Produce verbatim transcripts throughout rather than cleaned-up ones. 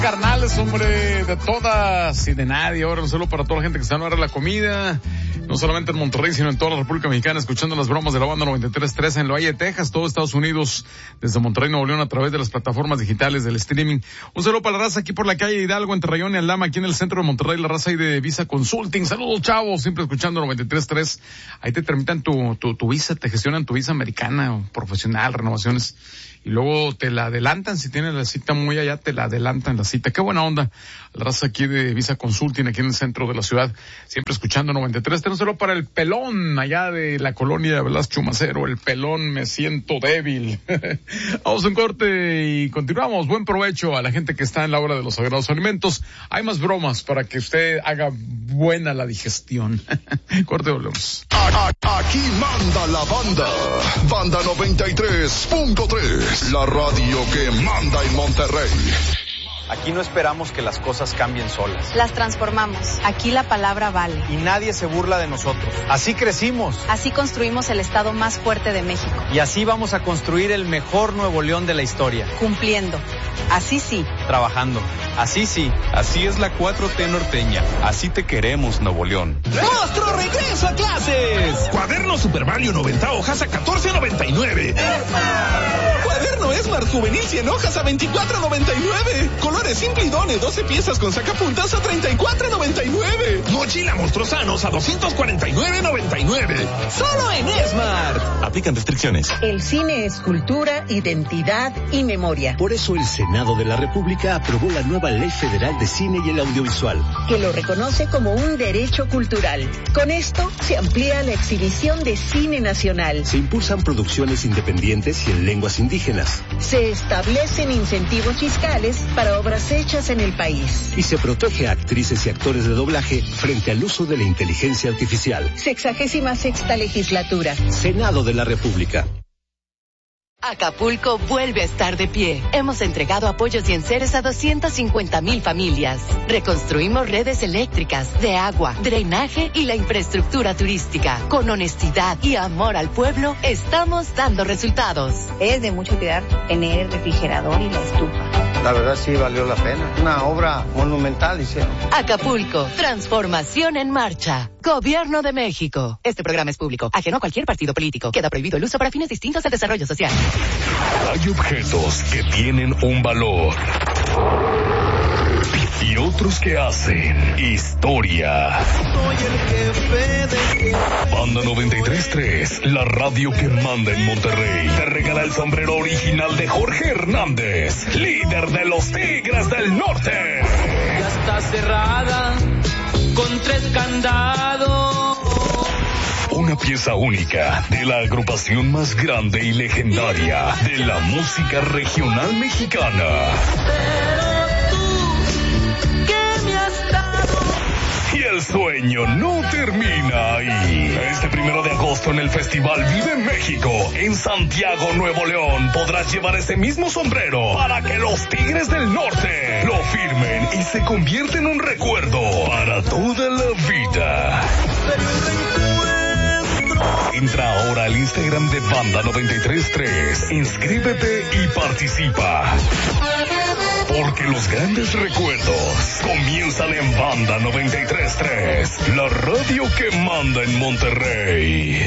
Carnales, hombre, de todas y de nadie. Ahora un saludo para toda la gente que está en la hora de la comida, no solamente en Monterrey, sino en toda la República Mexicana, escuchando las bromas de la banda noventa y tres punto tres en el Valle de Texas, todo Estados Unidos, desde Monterrey, Nuevo León, a través de las plataformas digitales del streaming. Un saludo para la raza aquí por la calle Hidalgo, entre Rayón y Aldama, aquí en el centro de Monterrey, la raza ahí de Visa Consulting. Saludos, chavos, siempre escuchando noventa y tres punto tres. Ahí te tramitan tu, tu, tu visa, te gestionan tu visa americana o profesional, renovaciones. Y luego te la adelantan, si tienes la cita muy allá, te la adelantan la cita. Qué buena onda. La raza aquí de Visa Consulting, aquí en el centro de la ciudad, siempre escuchando noventa y tres. Tenemos solo para el pelón, allá de la colonia de Velázquez Chumacero. El pelón, me siento débil. Vamos a un corte y continuamos. Buen provecho a la gente que está en la hora de los sagrados alimentos. Hay más bromas para que usted haga buena la digestión. Corte, volvemos. Aquí manda la banda. Banda noventa y tres punto tres. La radio que manda en Monterrey. Aquí no esperamos que las cosas cambien solas. Las transformamos. Aquí la palabra vale. Y nadie se burla de nosotros. Así crecimos. Así construimos el estado más fuerte de México. Y así vamos a construir el mejor Nuevo León de la historia. Cumpliendo. Así sí. Trabajando. Así sí. Así es la cuatro T norteña. Así te queremos, Nuevo León. ¡Nuestro regreso a clases! Cuaderno Super Value noventa hojas a catorce noventa y nueve. Cuaderno Esmar Juvenil cien hojas a veinticuatro noventa y nueve. Colores Simple y Done doce piezas con sacapuntas a treinta y cuatro noventa y nueve. Mochila Monstruosanos a doscientos cuarenta y nueve noventa y nueve. Solo en Esmar. Aplican restricciones. El cine es cultura, identidad y memoria. Por eso el Senado de la República aprobó la nueva Ley Federal de Cine y el Audiovisual, que lo reconoce como un derecho cultural. Con esto se amplía la exhibición de cine nacional. Se impulsan producciones independientes y en lenguas indígenas. Se establecen incentivos fiscales para obras hechas en el país. Y se protege a actrices y actores de doblaje frente al uso de la inteligencia artificial. Sexagésima sexta legislatura. Senado de la República. Acapulco vuelve a estar de pie. Hemos entregado apoyos y enseres a doscientas cincuenta mil familias. Reconstruimos redes eléctricas, de agua, drenaje y la infraestructura turística. Con honestidad y amor al pueblo, estamos dando resultados. Es de mucho cuidar tener el refrigerador y la estufa. La verdad sí valió la pena. Una obra monumental hicieron. Acapulco, transformación en marcha. Gobierno de México. Este programa es público, ajeno a cualquier partido político. Queda prohibido el uso para fines distintos al desarrollo social. Hay objetos que tienen un valor y otros que hacen historia. Soy el jefe de... Banda noventa y tres punto tres, la radio que manda en Monterrey, te regala el sombrero original de Jorge Hernández, líder de los Tigres del Norte. Ya está cerrada con tres candados. Una pieza única de la agrupación más grande y legendaria de la música regional mexicana. Pero tú, ¿qué me has dado? Y el sueño no termina ahí. Este primero de agosto en el Festival Vive México, en Santiago, Nuevo León, podrás llevar ese mismo sombrero para que los Tigres del Norte lo firmen y se convierta en un recuerdo para toda la vida. Entra ahora al Instagram de Banda noventa y tres punto tres, inscríbete y participa. Porque los grandes recuerdos comienzan en Banda noventa y tres punto tres, la radio que manda en Monterrey.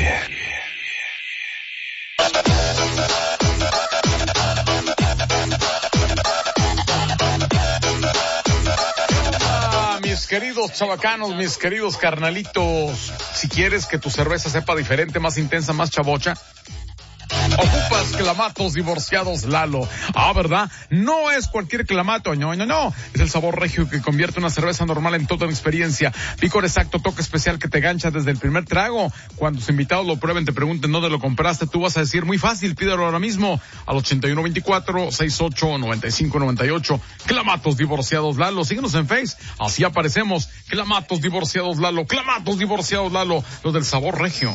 Mis queridos chavacanos, mis queridos carnalitos, si quieres que tu cerveza sepa diferente, más intensa, más chavocha, ocupas Clamatos Divorciados Lalo. Ah, ¿verdad? No es cualquier clamato, no, no, no. Es el sabor regio que convierte una cerveza normal en toda una experiencia. Picor exacto, toque especial que te gancha desde el primer trago. Cuando tus invitados lo prueben, te pregunten dónde lo compraste, tú vas a decir, muy fácil, pídelo ahora mismo al ochenta y uno veinticuatro, sesenta y ocho, noventa y cinco noventa y ocho. Clamatos Divorciados Lalo. Síguenos en Face, así aparecemos. Clamatos Divorciados Lalo, Clamatos Divorciados Lalo, los del sabor regio.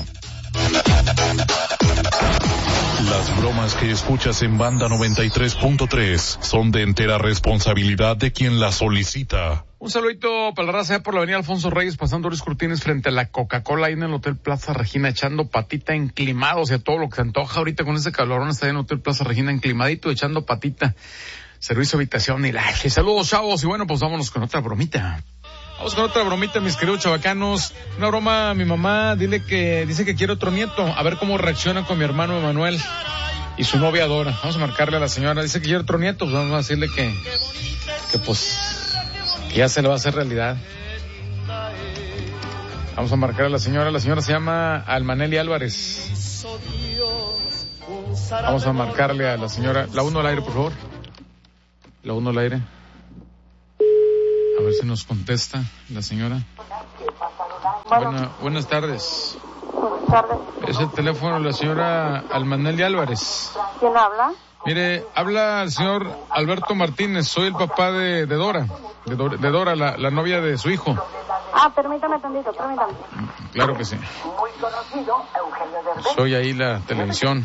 Las bromas que escuchas en Banda noventa y tres punto tres son de entera responsabilidad de quien las solicita. Un saludito para la raza allá por la avenida Alfonso Reyes, pasando Luis Cortines frente a la Coca-Cola ahí en el Hotel Plaza Regina, echando patita enclimado, o sea, todo lo que se antoja ahorita con ese calorón, está en el Hotel Plaza Regina enclimadito, echando patita. servicio de habitación y la... Saludos, chavos, y bueno, pues vámonos con otra bromita. Vamos con otra bromita, mis queridos chavacanos. Una broma a mi mamá, dile que, dice que quiere otro nieto, a ver cómo reacciona con mi hermano Emanuel y su novia Dora. Vamos a marcarle a la señora, dice que quiere otro nieto, pues vamos a decirle que, que pues, que ya se le va a hacer realidad. Vamos a marcar a la señora, la señora se llama Almaneli Álvarez. Vamos a marcarle a la señora, la uno al aire, por favor. La uno al aire. A ver si nos contesta la señora. Bueno. Buena, buenas tardes. Buenas tardes. Es el teléfono de la señora Almaneli Álvarez. ¿Quién habla? Mire, habla el señor Alberto Martínez, soy el papá de, de Dora, de Dora, de Dora la, la novia de su hijo. Ah, permítame tantito, permítame. Claro que sí. Soy ahí la televisión.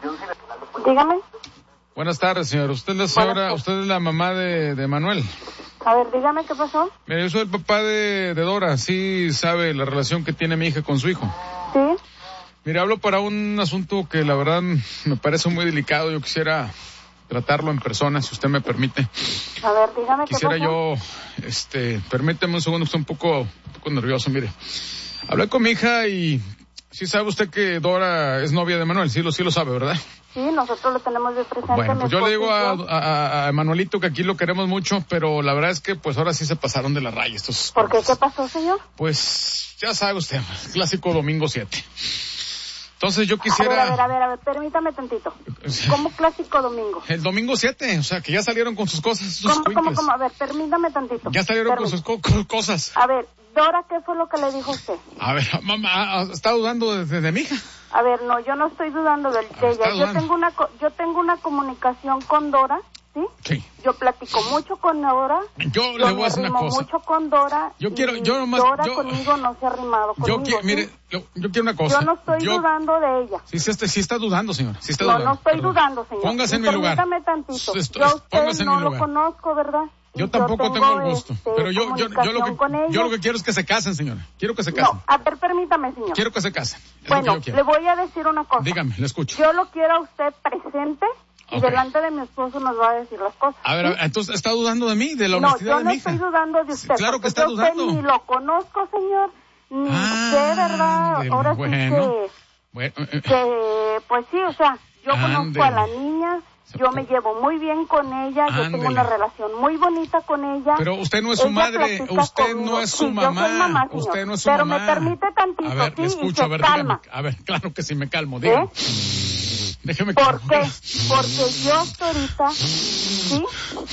Dígame. Buenas tardes, señor. Usted es la señora, usted es la mamá de, de Manuel. A ver, dígame qué pasó. Mire, yo soy el papá de, de Dora, sí sabe la relación que tiene mi hija con su hijo. Sí. Mire, hablo para un asunto que la verdad me parece muy delicado. Yo quisiera tratarlo en persona, si usted me permite. A ver, dígame qué pasó. Quisiera yo, este, permíteme un segundo, estoy un poco, un poco nervioso, mire. Hablé con mi hija y sí sabe usted que Dora es novia de Manuel, sí lo, sí lo sabe, ¿verdad? Sí, nosotros lo tenemos de presente. Bueno, pues yo le digo a, a, a Manuelito que aquí lo queremos mucho, pero la verdad es que pues ahora sí se pasaron de la raya estos... ¿Por qué? ¿Qué pasó, señor? Pues, ya sabe usted, clásico domingo siete. Entonces yo quisiera... A ver, a ver, a ver, a ver, permítame tantito. ¿Cómo clásico domingo? El domingo siete, o sea, que ya salieron con sus cosas. Sus ¿Cómo, cómo, cómo? A ver, permítame tantito. Ya salieron Permítame. con sus co cosas. A ver, Dora, ¿qué fue lo que le dijo usted? A ver, mamá, ¿está dudando de, de, de mi hija? A ver, no, yo no estoy dudando de, de ella. Yo tengo una, yo tengo una comunicación con Dora, ¿sí? Sí. Yo platico mucho con Dora. Yo, yo le voy a decir una cosa. mucho con Dora. Yo quiero, yo nomás, Dora yo, conmigo no se ha arrimado conmigo. Yo quiero, ¿sí? mire, yo, yo quiero una cosa. Yo no estoy yo, dudando de ella. Sí, sí, está, sí está dudando, señora. Sí está no, dudando. no estoy Perdón. dudando, señor. Póngase en y mi lugar. Permítame tantito. Estoy, yo a usted póngase en no mi lo lugar. conozco, ¿verdad? Yo tampoco yo tengo el gusto, este, pero yo, yo, yo, lo que, yo lo que quiero es que se casen, señora. Quiero que se casen. No, a ver, permítame, señor. Quiero que se casen. Es bueno, lo que yo le voy a decir una cosa. Dígame, le escucho. Yo lo quiero a usted presente y Okay. delante de mi esposo nos va a decir las cosas. A ver, ¿sí? a ver, entonces, ¿está dudando de mí, de la no, honestidad de mi hija? No, yo no estoy dudando de usted. Sí, claro que está yo dudando. Usted ni lo conozco, señor, ni ah, sé, ¿verdad? De, Ahora bueno, sí que, bueno, eh, que, pues sí, o sea, yo Ande. conozco a la niña, yo me llevo muy bien con ella, Ándele. yo tengo una relación muy bonita con ella. Pero usted no es su ella madre, usted conmigo. no es su sí, mamá, yo soy mamá, señor, usted no es su pero mamá. Pero me permite tantito, a ver, sí, le escucho, y se a ver, calma. dígame, a ver, claro que sí, me calmo, dígame. ¿Eh? Déjeme ¿Por calmar. qué? Porque yo hasta ahorita, sí,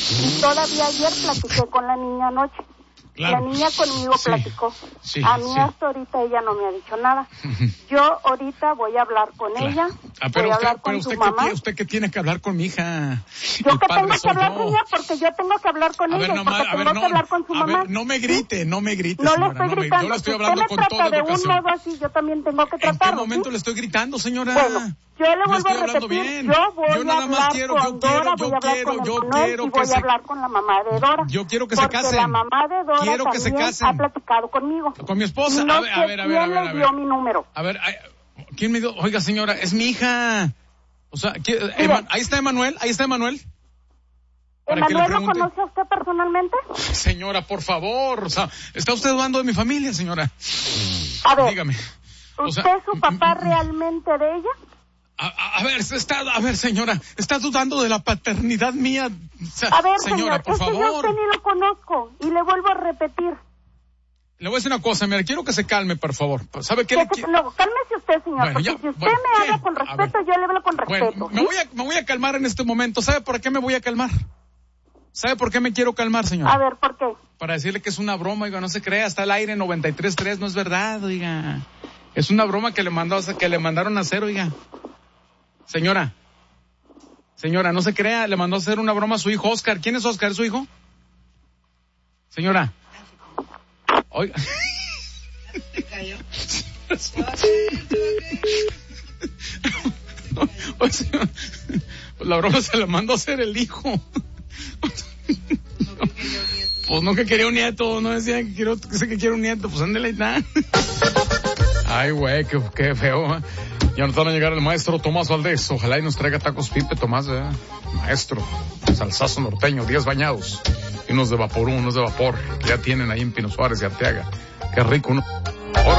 y todavía ayer platiqué con la niña anoche. Claro. La niña conmigo sí, platicó. Sí, a mí sí. hasta ahorita ella no me ha dicho nada. Yo ahorita voy a hablar con Claro. ella. Ah, pero voy a usted, hablar con pero usted, su ¿qué, mamá. tiene- usted qué tiene que hablar con mi hija? Yo El que padre tengo que soy hablar yo. con ella porque yo tengo que hablar con A ella ver, y nomás, porque a tengo ver, que no, hablar con su a mamá. ver, no me grite, no me grite, No le señora, estoy no me- gritando. yo le estoy Si hablando usted con me toda trata de un educación. modo así, yo también tengo que ¿En qué tratarlo. momento ¿sí? le estoy gritando, señora? Bueno, yo le Le vuelvo estoy a hablando repetir, bien. yo voy Yo nada a más hablar quiero, con yo quiero, Dora, yo voy a hablar quiero, con yo Emanuel quiero y que voy se- a hablar con la mamá de Dora. Yo quiero que se porque casen. la mamá de Dora Quiero que se también casen. ha platicado conmigo. Con mi esposa. No a ver, a sé ver, a ver, a quién ver, a le ver. dio mi número. A ver, ay, ¿quién me dio? Oiga, señora, es mi hija. O sea, ¿quién- Mire. Eman- ahí está Emanuel, ahí está Emanuel. Para que le ¿Emanuel lo pregunte. conoce a usted personalmente? Señora, por favor, o sea, ¿está usted dudando de mi familia, señora? A ver, Dígame. O ¿usted sea, es su papá realmente de ella? A, a- a ver, está, a ver, señora, está dudando de la paternidad mía. O sea, A ver, señora, señor, por es que yo a favor. usted ni lo conozco y le vuelvo a repetir. Le voy a decir una cosa, mira, quiero que se calme, por favor. ¿Sabe qué? Que le se- qui- no, cálmese usted, señor, Bueno, porque ya, si usted bueno, me ¿qué? habla con A respeto, ver. yo le hablo con Bueno, respeto. me ¿sí? voy, a, me voy a calmar en este momento. ¿Sabe por qué me voy a calmar? ¿Sabe por qué me quiero calmar, señora? A ver, ¿por qué? Para decirle que es una broma, oiga, no se crea, está al aire noventa y tres punto tres, no es verdad, oiga. Es una broma que le mandó, que le mandaron a hacer, oiga. Señora, señora, no se crea, le mandó a hacer una broma a su hijo Oscar. ¿Quién es Oscar? ¿Es su hijo? Señora. Oiga. O sea, la broma se la mandó a hacer el hijo. Pues no que quería un nieto, no decía que quiero que sé que quiere un nieto, pues ándale y nada. Ay, güey, qué, qué feo. ¿eh? Ya nos van a llegar el maestro Tomás Valdés. Ojalá y nos traiga tacos Pipe, Tomás, ¿eh? Maestro. Salsazo norteño, días bañados. Y unos de vapor, unos de vapor, que ya tienen ahí en Pino Suárez y Arteaga. Qué rico, ¿no? Ahora